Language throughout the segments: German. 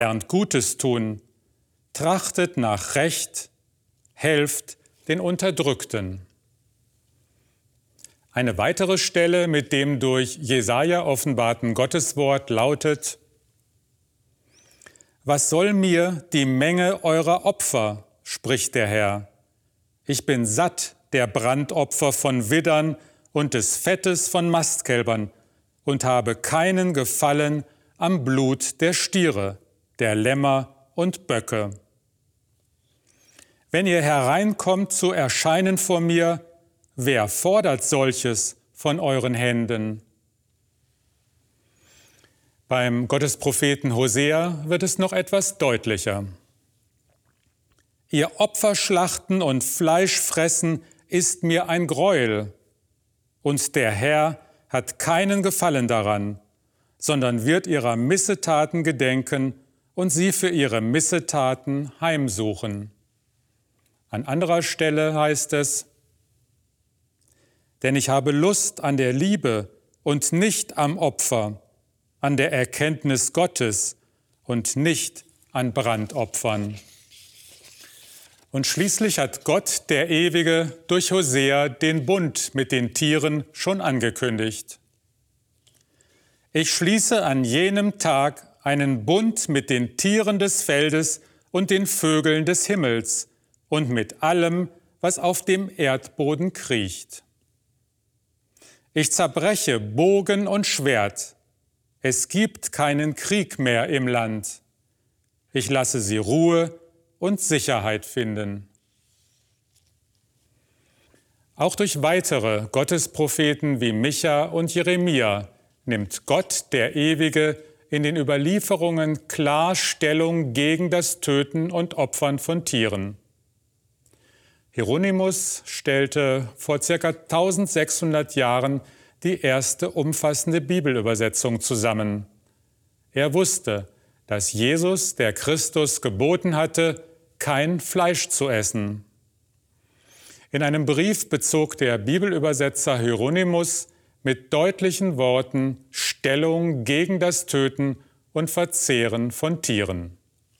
lernt Gutes tun, trachtet nach Recht, helft den Unterdrückten. Eine weitere Stelle mit dem durch Jesaja offenbarten Gotteswort lautet: Was soll mir die Menge eurer Opfer, spricht der Herr. Ich bin satt der Brandopfer von Widdern und des Fettes von Mastkälbern und habe keinen Gefallen am Blut der Stiere, der Lämmer und Böcke. Wenn ihr hereinkommt zu erscheinen vor mir, wer fordert solches von euren Händen? Beim Gottespropheten Hosea wird es noch etwas deutlicher. Ihr Opferschlachten und Fleischfressen ist mir ein Greuel, und der Herr hat keinen Gefallen daran, sondern wird ihrer Missetaten gedenken und sie für ihre Missetaten heimsuchen. An anderer Stelle heißt es: Denn ich habe Lust an der Liebe und nicht am Opfer, an der Erkenntnis Gottes und nicht an Brandopfern. Und schließlich hat Gott, der Ewige, durch Hosea den Bund mit den Tieren schon angekündigt. Ich schließe an jenem Tag einen Bund mit den Tieren des Feldes und den Vögeln des Himmels und mit allem, was auf dem Erdboden kriecht. Ich zerbreche Bogen und Schwert. Es gibt keinen Krieg mehr im Land. Ich lasse sie Ruhe und Sicherheit finden. Auch durch weitere Gottespropheten wie Micha und Jeremia nimmt Gott, der Ewige, in den Überlieferungen klar Stellung gegen das Töten und Opfern von Tieren. Hieronymus stellte vor ca. 1600 Jahren die erste umfassende Bibelübersetzung zusammen. Er wusste, dass Jesus, der Christus, geboten hatte, kein Fleisch zu essen. In einem Brief bezog der Bibelübersetzer Hieronymus mit deutlichen Worten Stellung gegen das Töten und Verzehren von Tieren.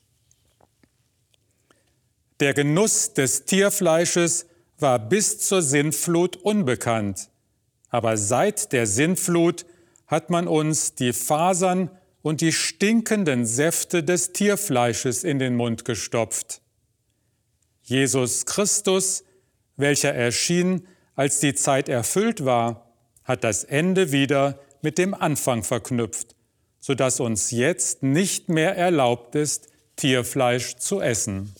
Der Genuss des Tierfleisches war bis zur Sintflut unbekannt, aber seit der Sintflut hat man uns die Fasern und die stinkenden Säfte des Tierfleisches in den Mund gestopft. Jesus Christus, welcher erschien, als die Zeit erfüllt war, hat das Ende wieder mit dem Anfang verknüpft, sodass uns jetzt nicht mehr erlaubt ist, Tierfleisch zu essen.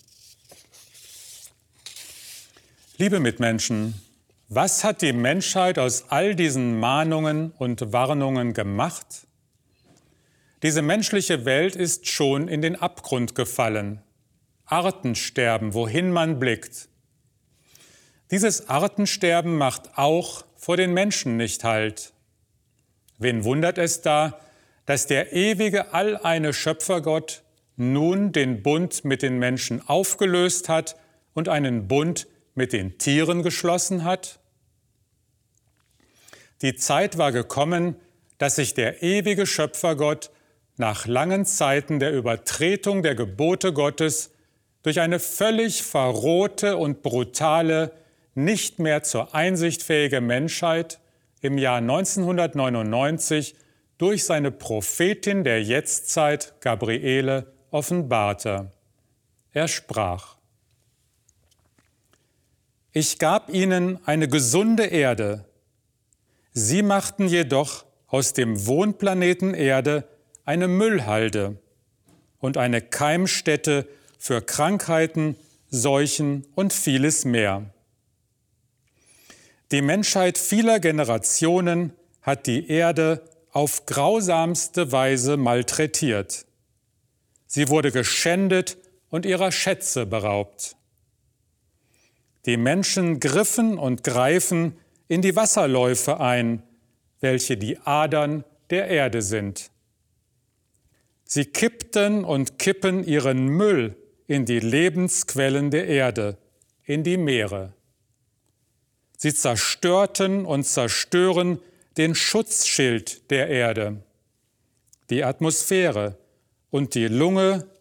Liebe Mitmenschen, was hat die Menschheit aus all diesen Mahnungen und Warnungen gemacht? Diese menschliche Welt ist schon in den Abgrund gefallen. Artensterben, wohin man blickt. Dieses Artensterben macht auch vor den Menschen nicht Halt. Wen wundert es da, dass der ewige, alleine Schöpfergott nun den Bund mit den Menschen aufgelöst hat und einen Bund mit den Tieren geschlossen hat? Die Zeit war gekommen, dass sich der ewige Schöpfergott nach langen Zeiten der Übertretung der Gebote Gottes durch eine völlig verrohte und brutale, nicht mehr zur Einsicht fähige Menschheit im Jahr 1999 durch seine Prophetin der Jetztzeit, Gabriele, offenbarte. Er sprach: Ich gab ihnen eine gesunde Erde. Sie machten jedoch aus dem Wohnplaneten Erde eine Müllhalde und eine Keimstätte für Krankheiten, Seuchen und vieles mehr. Die Menschheit vieler Generationen hat die Erde auf grausamste Weise malträtiert. Sie wurde geschändet und ihrer Schätze beraubt. Die Menschen griffen und greifen in die Wasserläufe ein, welche die Adern der Erde sind. Sie kippten und kippen ihren Müll in die Lebensquellen der Erde, in die Meere. Sie zerstörten und zerstören den Schutzschild der Erde, die Atmosphäre und die Lunge